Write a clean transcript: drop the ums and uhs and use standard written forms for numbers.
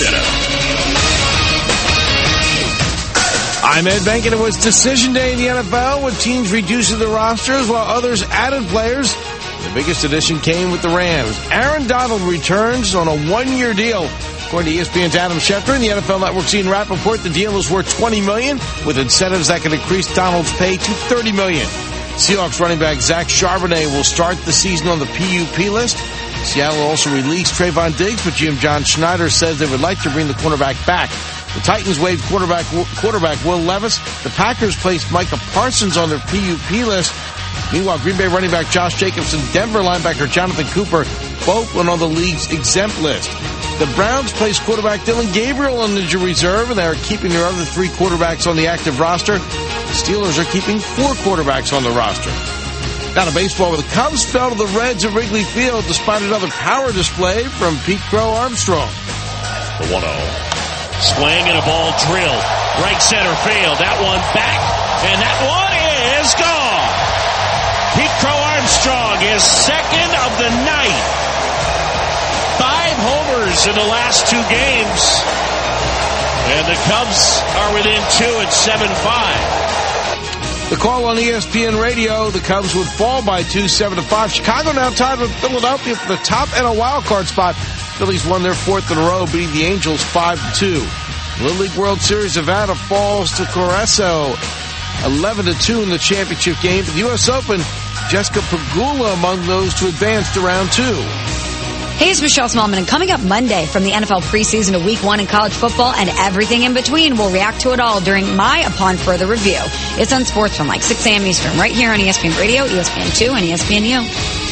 Center. I'm Ed Bank, and it was decision day in the NFL with teams reducing their rosters while others added players. The biggest addition came with the Rams. Aaron Donald returns on a one-year deal. According to ESPN's Adam Schefter and the NFL Network's Ian Rappaport, the deal is worth $20 million, with incentives that can increase Donald's pay to $30 million. Seahawks running back Zach Charbonnet will start the season on the PUP list. Seattle also released Trayvon Diggs, but GM John Schneider says they would like to bring the cornerback back. The Titans waived quarterback Will Levis. The Packers placed Micah Parsons on their PUP list. Meanwhile, Green Bay running back Josh Jacobs and Denver linebacker Jonathan Cooper both went on the league's exempt list. The Browns placed quarterback Dylan Gabriel on the injury reserve, and they are keeping their other 3 quarterbacks on the active roster. The Steelers are keeping 4 quarterbacks on the roster. Down to baseball, where the Cubs fell to the Reds at Wrigley Field despite another power display from Pete Crow Armstrong. The 1-0. Swing and a ball drilled. Right center field. That one back, and that one is gone. Pete Crow Armstrong is second of the night. 5 homers in the last 2 games. And the Cubs are within 2 at 7-5. The call on ESPN Radio, the Cubs would fall by 2, 7-5. Chicago now tied with Philadelphia for the top NL wildcard spot. Phillies won their 4th in a row, beating the Angels 5-2. Little League World Series, Nevada falls to Carreso 11-2 in the championship game. For the U.S. Open, Jessica Pegula among those to advance to round 2. Hey, it's Michelle Smallman, and coming up Monday from the NFL preseason to Week 1 in college football and everything in between, we'll react to it all during my Upon Further Review. It's on Sports from like 6 a.m. Eastern, right here on ESPN Radio, ESPN2, and ESPNU.